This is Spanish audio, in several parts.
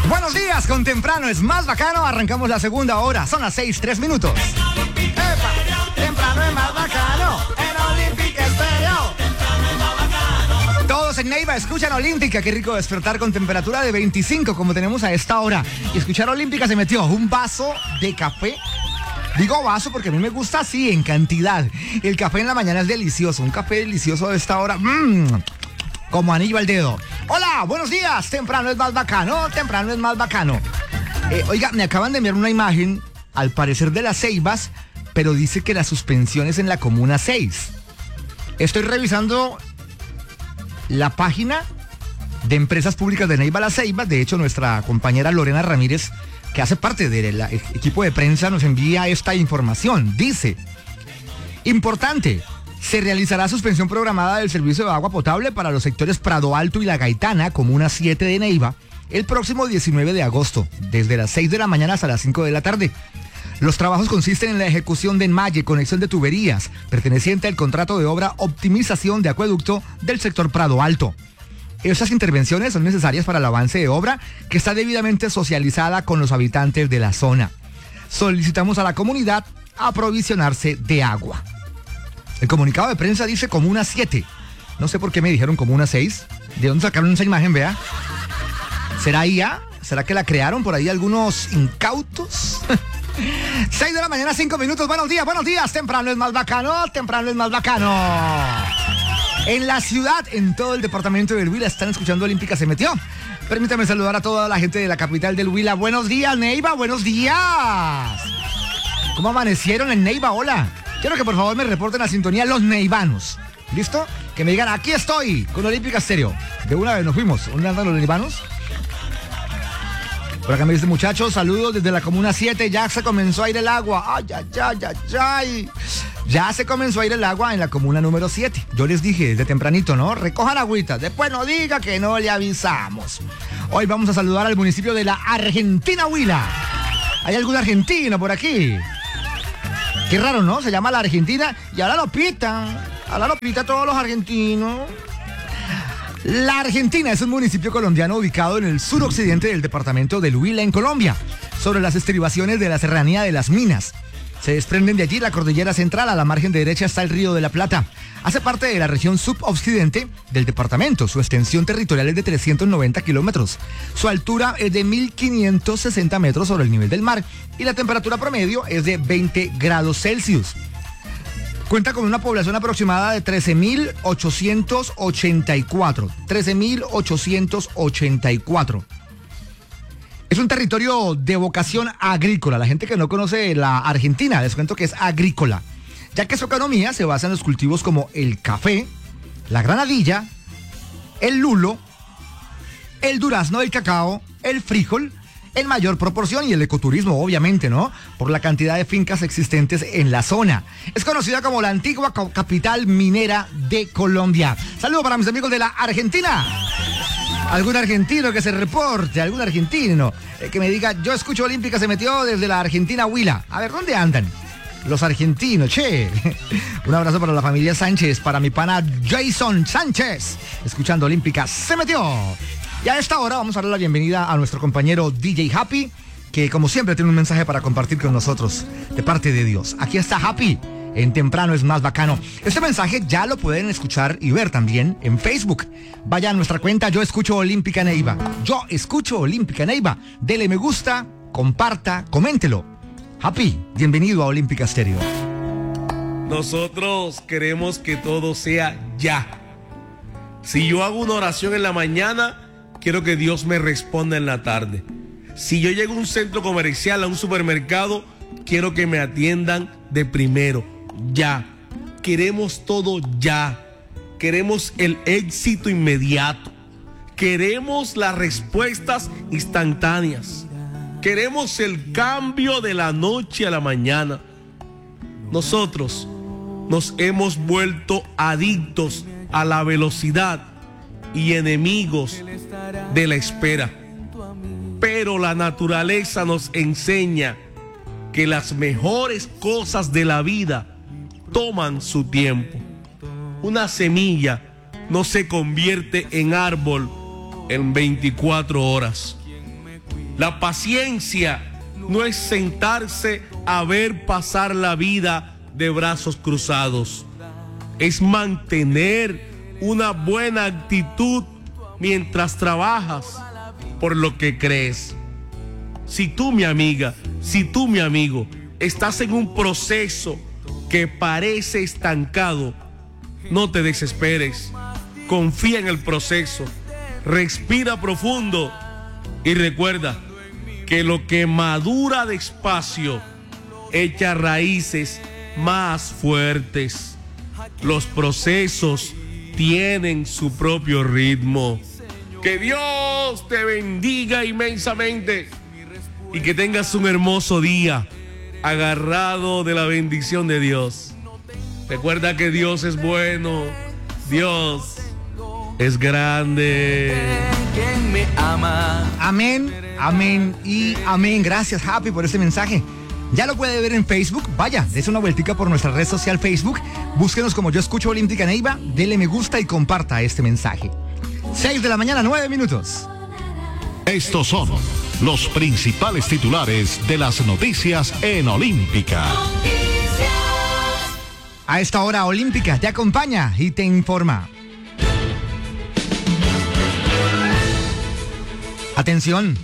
Buenos días, con Temprano es más bacano. Arrancamos la segunda hora. Son las 6:03. ¡Epa! Temprano es más bacano. En Olímpica Estéreo. Todos en Neiva escuchan Olímpica. Qué rico despertar con temperatura de 25 como tenemos a esta hora. Y escuchar Olímpica se metió un vaso de café. Digo vaso porque a mí me gusta así, en cantidad. El café en la mañana es delicioso. Un café delicioso a esta hora. Como anillo al dedo. Hola, buenos días. Temprano es más bacano. Temprano es más bacano. Oiga, me acaban de enviar una imagen, al parecer de Las Ceibas, pero dice que la suspensión es en la Comuna 6. Estoy revisando la página de Empresas Públicas de Neiva Las Ceibas. De hecho, nuestra compañera Lorena Ramírez, que hace parte del equipo de prensa, nos envía esta información. Dice: importante, se realizará suspensión programada del servicio de agua potable para los sectores Prado Alto y La Gaitana, Comuna 7 de Neiva, el próximo 19 de agosto, desde las 6 de la mañana hasta las 5 de la tarde. Los trabajos consisten en la ejecución de enmalle, conexión de tuberías, perteneciente al contrato de obra optimización de acueducto del sector Prado Alto. Estas intervenciones son necesarias para el avance de obra que está debidamente socializada con los habitantes de la zona. Solicitamos a la comunidad aprovisionarse de agua. El comunicado de prensa dice Comuna 7. No sé por qué me dijeron Comuna 6. ¿De dónde sacaron esa imagen, vea? ¿Será IA? ¿Será que la crearon por ahí algunos incautos? 6 de la mañana, 5 minutos. Buenos días. Temprano es más bacano. Temprano es más bacano. En la ciudad, en todo el departamento del Huila, están escuchando Olímpica se metió. Permítame saludar a toda la gente de la capital del Huila. Buenos días, Neiva, buenos días. ¿Cómo amanecieron en Neiva? Hola. Quiero que por favor me reporten a sintonía los neivanos. ¿Listo? Que me digan, aquí estoy, con Olímpica Estéreo. De una vez nos fuimos. ¿Dónde andan los neivanos? Por acá me dice, muchachos, saludos desde la Comuna 7. Ya se comenzó a ir el agua. Ay. Ya se comenzó a ir el agua en la comuna número 7. Yo les dije desde tempranito, ¿no? Recojan agüitas. Después no diga que no le avisamos. Hoy vamos a saludar al municipio de la Argentina Huila. ¿Hay algún argentino por aquí? Qué raro, ¿no? Se llama la Argentina y ahora lo pitan. Ahora lo pitan todos los argentinos. La Argentina es un municipio colombiano ubicado en el suroccidente del departamento del Huila, en Colombia, sobre las estribaciones de la serranía de Las Minas. Se desprenden de allí la cordillera central. A la margen derecha está el río de la Plata. Hace parte de la región suboccidente del departamento. Su extensión territorial es de 390 kilómetros. Su altura es de 1.560 metros sobre el nivel del mar. Y la temperatura promedio es de 20 grados Celsius. Cuenta con una población aproximada de 13.884. 13.884. Es un territorio de vocación agrícola. La gente que no conoce la Argentina, les cuento que es agrícola, ya que su economía se basa en los cultivos como el café, la granadilla, el lulo, el durazno, el cacao, el frijol, en mayor proporción, y el ecoturismo, obviamente, ¿no? Por la cantidad de fincas existentes en la zona. Es conocida como la antigua capital minera de Colombia. Saludos para mis amigos de la Argentina. Algún argentino que se reporte, algún argentino que me diga, yo escucho Olímpica se metió desde la Argentina Huila. A ver, ¿dónde andan los argentinos? Che. Un abrazo para la familia Sánchez, para mi pana Jason Sánchez, escuchando Olímpica se metió. Y a esta hora vamos a darle la bienvenida a nuestro compañero DJ Happy, que como siempre tiene un mensaje para compartir con nosotros de parte de Dios. Aquí está Happy. En Temprano es más bacano. Este mensaje ya lo pueden escuchar y ver también en Facebook. Vaya a nuestra cuenta Yo Escucho Olímpica Neiva. Yo Escucho Olímpica Neiva. Dele me gusta, comparta, coméntelo. Happy, bienvenido a Olímpica Estéreo. Nosotros queremos que todo sea ya. Si yo hago una oración en la mañana, quiero que Dios me responda en la tarde. Si yo llego a un centro comercial, a un supermercado, quiero que me atiendan de primero. Ya. Queremos todo ya. Queremos el éxito inmediato. Queremos las respuestas instantáneas. Queremos el cambio de la noche a la mañana. Nosotros nos hemos vuelto adictos a la velocidad y enemigos de la espera. Pero la naturaleza nos enseña que las mejores cosas de la vida toman su tiempo. Una semilla no se convierte en árbol en 24 horas. La paciencia no es sentarse a ver pasar la vida de brazos cruzados. Es mantener una buena actitud mientras trabajas por lo que crees. Si tú, mi amiga, si tú, mi amigo, estás en un proceso que parece estancado, no te desesperes. Confía en el proceso, respira profundo y recuerda que lo que madura despacio echa raíces más fuertes. Los procesos tienen su propio ritmo. Que Dios te bendiga inmensamente y que tengas un hermoso día agarrado de la bendición de Dios. Recuerda que Dios es bueno, Dios es grande. Quien me ama. Amén, amén y amén. Gracias, Happy, por este mensaje. Ya lo puede ver en Facebook. Vaya, dése una vueltica por nuestra red social Facebook. Búsquenos como Yo Escucho Olímpica Neiva. Dele me gusta y comparta este mensaje. 6 de la mañana, 9 minutos. Estos son los principales titulares de las noticias en Olímpica. A esta hora, Olímpica te acompaña y te informa. Atención.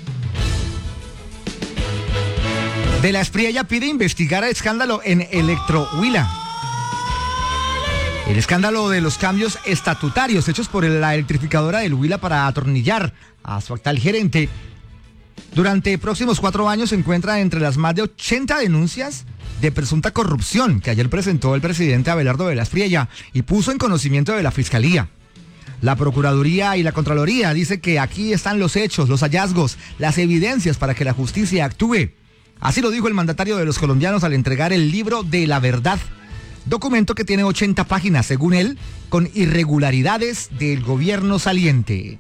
De la Espriella pide investigar el escándalo en Electrohuila. El escándalo de los cambios estatutarios hechos por la electrificadora del Huila para atornillar a su actual gerente durante próximos 4 años se encuentra entre las más de 80 denuncias de presunta corrupción que ayer presentó el presidente Abelardo de la Espriella y puso en conocimiento de la Fiscalía. La Procuraduría y la Contraloría dice que aquí están los hechos, los hallazgos, las evidencias para que la justicia actúe. Así lo dijo el mandatario de los colombianos al entregar el libro de la verdad, documento que tiene 80 páginas, según él, con irregularidades del gobierno saliente.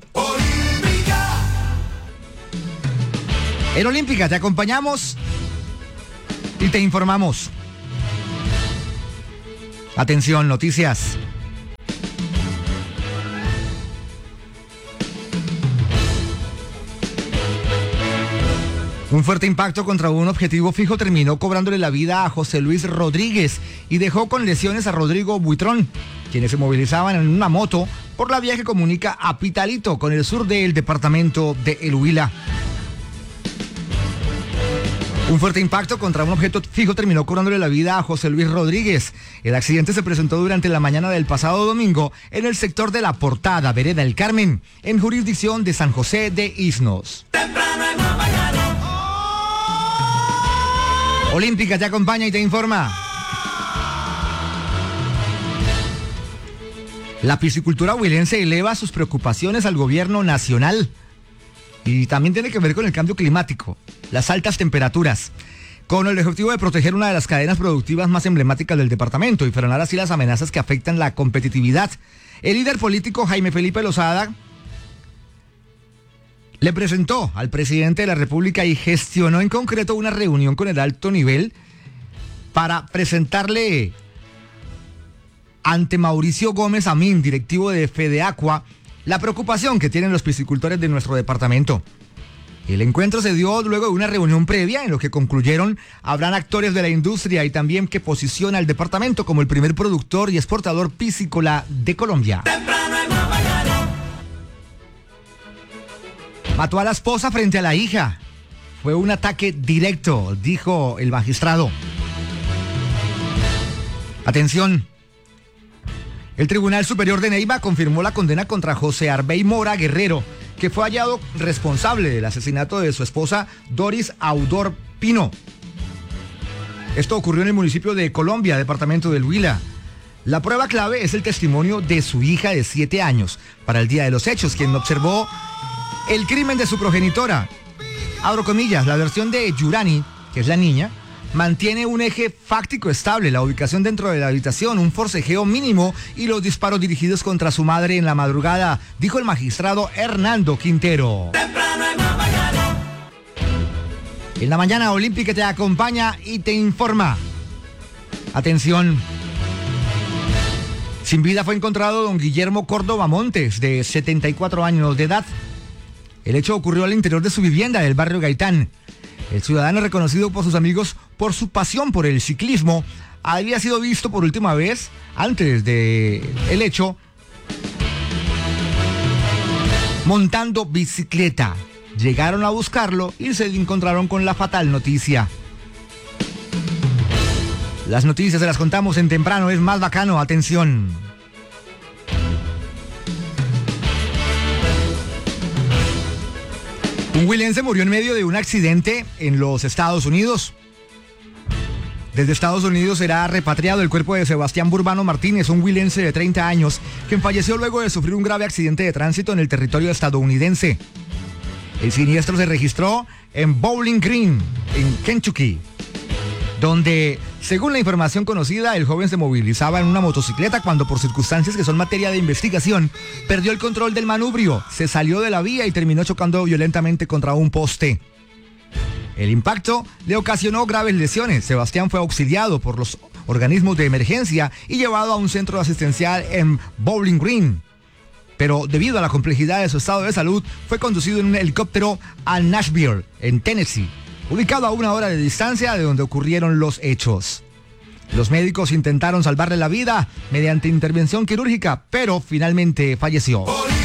En Olímpica te acompañamos y te informamos. Atención, noticias. Un fuerte impacto contra un objetivo fijo terminó cobrándole la vida a José Luis Rodríguez y dejó con lesiones a Rodrigo Buitrón, quienes se movilizaban en una moto por la vía que comunica a Pitalito con el sur del departamento de El Huila. Un fuerte impacto contra un objeto fijo terminó cobrándole la vida a José Luis Rodríguez. El accidente se presentó durante la mañana del pasado domingo en el sector de La Portada, Vereda El Carmen, en jurisdicción de San José de Isnos. Olímpica te acompaña y te informa. La piscicultura huilense eleva sus preocupaciones al gobierno nacional. Y también tiene que ver con el cambio climático, las altas temperaturas, con el objetivo de proteger una de las cadenas productivas más emblemáticas del departamento y frenar así las amenazas que afectan la competitividad. El líder político Jaime Felipe Lozada le presentó al presidente de la República y gestionó en concreto una reunión con el alto nivel para presentarle ante Mauricio Gómez Amín, directivo de Fedeacua, la preocupación que tienen los piscicultores de nuestro departamento. El encuentro se dio luego de una reunión previa en lo que concluyeron habrán actores de la industria y también que posiciona al departamento como el primer productor y exportador piscícola de Colombia. Mató a la esposa frente a la hija. Fue un ataque directo, dijo el magistrado. Atención. El Tribunal Superior de Neiva confirmó la condena contra José Arbey Mora Guerrero, que fue hallado responsable del asesinato de su esposa Doris Audor Pino. Esto ocurrió en el municipio de Colombia, departamento del Huila. La prueba clave es el testimonio de su hija de 7 años para el día de los hechos, quien observó el crimen de su progenitora. Abro comillas, la versión de Yurani, que es la niña, mantiene un eje fáctico estable, la ubicación dentro de la habitación, un forcejeo mínimo y los disparos dirigidos contra su madre en la madrugada, dijo el magistrado Hernando Quintero. En la mañana, Olímpica te acompaña y te informa. Atención. Sin vida fue encontrado don Guillermo Córdoba Montes, de 74 años de edad. El hecho ocurrió al interior de su vivienda del barrio Gaitán. El ciudadano, reconocido por sus amigos por su pasión por el ciclismo, había sido visto por última vez antes del hecho montando bicicleta. Llegaron a buscarlo y se encontraron con la fatal noticia. Las noticias se las contamos en Temprano es Más Bacano. Atención. Un huilense murió en medio de un accidente en los Estados Unidos. Desde Estados Unidos será repatriado el cuerpo de Sebastián Burbano Martínez, un huilense de 30 años, quien falleció luego de sufrir un grave accidente de tránsito en el territorio estadounidense. El siniestro se registró en Bowling Green, en Kentucky, donde, según la información conocida, el joven se movilizaba en una motocicleta cuando, por circunstancias que son materia de investigación, perdió el control del manubrio, se salió de la vía y terminó chocando violentamente contra un poste. El impacto le ocasionó graves lesiones. Sebastián fue auxiliado por los organismos de emergencia y llevado a un centro asistencial en Bowling Green. Pero debido a la complejidad de su estado de salud, fue conducido en un helicóptero a Nashville, en Tennessee, ubicado a 1 hora de distancia de donde ocurrieron los hechos. Los médicos intentaron salvarle la vida mediante intervención quirúrgica, pero finalmente falleció.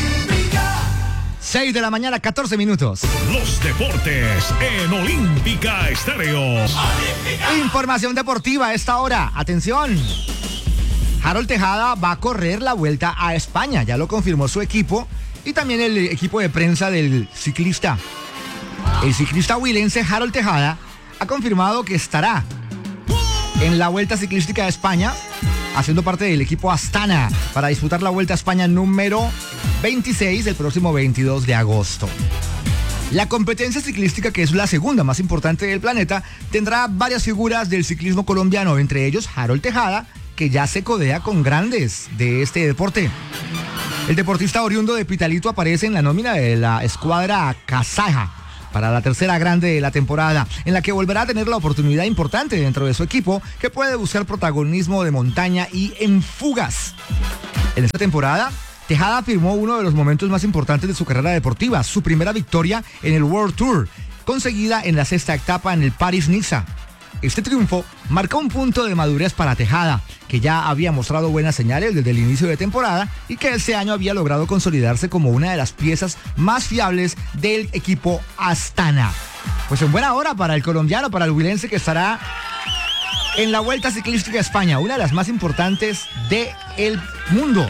6 de la mañana, 14 minutos. Los deportes en Olímpica Estéreo. Información deportiva a esta hora. Atención. Harold Tejada va a correr la Vuelta a España. Ya lo confirmó su equipo y también el equipo de prensa del ciclista. El ciclista huilense Harold Tejada ha confirmado que estará en la Vuelta Ciclística de España, haciendo parte del equipo Astana, para disputar la Vuelta a España número 26 el próximo 22 de agosto. La competencia ciclística, que es la segunda más importante del planeta, tendrá varias figuras del ciclismo colombiano, entre ellos Harold Tejada, que ya se codea con grandes de este deporte. El deportista oriundo de Pitalito aparece en la nómina de la escuadra kazaja para la tercera grande de la temporada, en la que volverá a tener la oportunidad importante dentro de su equipo, que puede buscar protagonismo de montaña y en fugas. En esta temporada, Tejada firmó uno de los momentos más importantes de su carrera deportiva, su primera victoria en el World Tour, conseguida en la 6ª etapa en el París-Niza. Este triunfo marcó un punto de madurez para Tejada, que ya había mostrado buenas señales desde el inicio de temporada y que este año había logrado consolidarse como una de las piezas más fiables del equipo Astana. Pues en buena hora para el colombiano, para el huilense, que estará en la Vuelta Ciclística a España, una de las más importantes del mundo.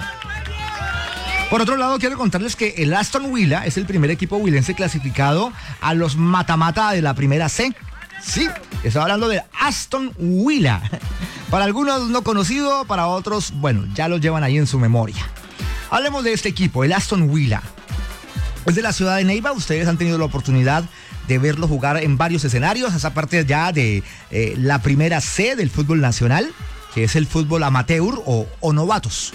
Por otro lado, quiero contarles que el Aston Villa es el primer equipo huilense clasificado a los mata-mata de la primera C. Sí, estoy hablando de Aston Villa. Para algunos no conocido, para otros, bueno, ya lo llevan ahí en su memoria. Hablemos de este equipo, el Aston Villa. Es de la ciudad de Neiva. Ustedes han tenido la oportunidad de verlo jugar en varios escenarios, esa parte ya de la primera C del fútbol nacional, que es el fútbol amateur o novatos.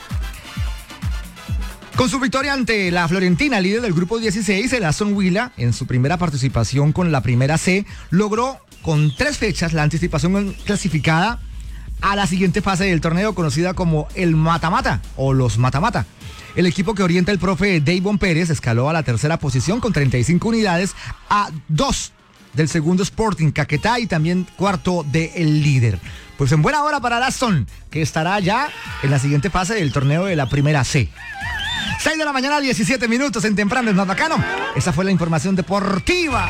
Con su victoria ante la Florentina, líder del grupo 16, el Aston Villa, en su primera participación con la primera C, logró con 3 fechas la anticipación clasificada a la siguiente fase del torneo, conocida como el mata-mata o los mata-mata. El equipo que orienta el profe Davon Pérez escaló a la tercera posición con 35 unidades, a 2 del segundo Sporting Caquetá y también cuarto del líder. Pues en buena hora para el Aston, que estará ya en la siguiente fase del torneo de la primera C. 6 de la mañana, 17 minutos en Temprano es Más Bacano. Esa fue la información deportiva.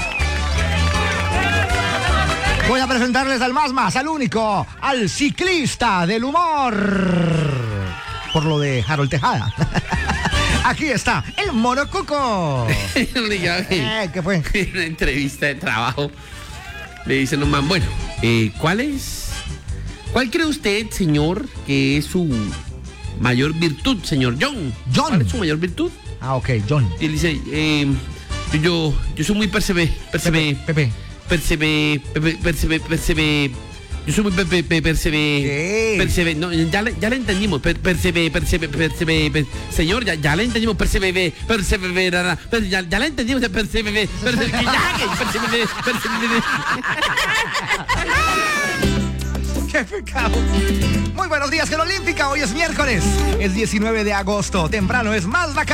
Voy a presentarles al más, al único, al ciclista del humor. Por lo de Harold Tejada. Aquí está, el Mono Cuco. ¿Qué fue? En una entrevista de trabajo le dicen a un man, bueno, ¿cuál cree usted, señor, que es su mayor virtud, señor John? ¿Cuál es su mayor virtud? Ah, ok, John. Y él dice, yo soy muy Pepe. Yo soy muy no, ya le entendimos. Señor, ya le entendimos. Ya le entendimos. ¡Qué pecado! Muy buenos días, que la Olímpica. Hoy es miércoles, es 19 de agosto. Temprano es Más Bacano.